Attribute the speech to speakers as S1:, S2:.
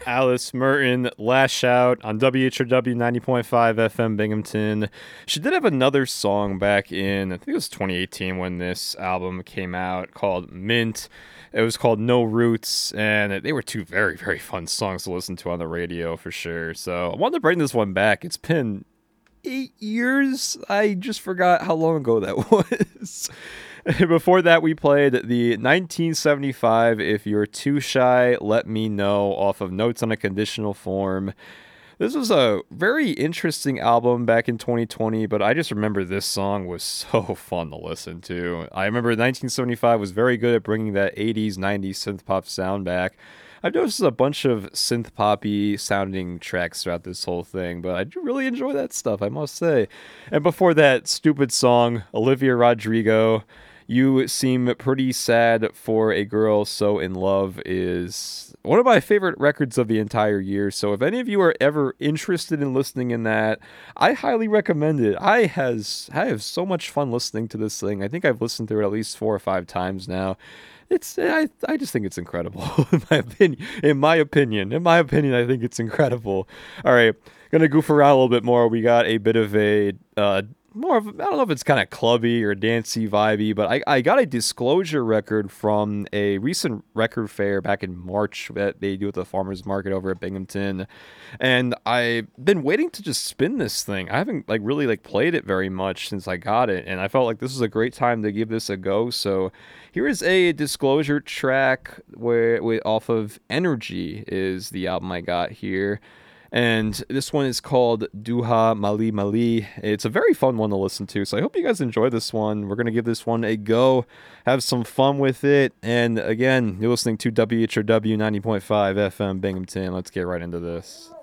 S1: Alice Merton, Last Shout on WHRW 90.5 FM Binghamton. She did have another song back in, I think it was 2018 when this album came out called Mint. It was called No Roots, and they were two very, very fun songs to listen to on the radio for sure. So I wanted to bring this one back. It's been 8 years. I just forgot how long ago that was. Before that, we played the 1975 If You're Too Shy, Let Me Know off of Notes on a Conditional Form. This was a very interesting album back in 2020, but I just remember this song was so fun to listen to. I remember 1975 was very good at bringing that 80s, 90s synth pop sound back. I've noticed a bunch of synth poppy sounding tracks throughout this whole thing, but I do really enjoy that stuff, I must say. And before that, stupid song, Olivia Rodrigo. You Seem Pretty Sad for a Girl So in Love is one of my favorite records of the entire year. So if any of you are ever interested in listening in that, I highly recommend it. I have so much fun listening to this thing. I think I've listened through it at least 4 or 5 times now. I just think it's incredible in my opinion. I think it's incredible. All right, gonna goof around a little bit more. We got a bit of a more of, I don't know if it's kind of clubby or dancey vibey, but I got a Disclosure record from a recent record fair back in March that they do at the farmers market over at Binghamton, and I've been waiting to just spin this thing. I haven't really played it very much since I got it, and I felt like this was a great time to give this a go. So here is a Disclosure track off of Energy is the album I got here. And this one is called Duha Mali Mali. It's a very fun one to listen to, so I hope you guys enjoy this one. We're going to give this one a go, have some fun with it. And again, you're listening to WHRW 90.5 FM Binghamton. Let's get right into this.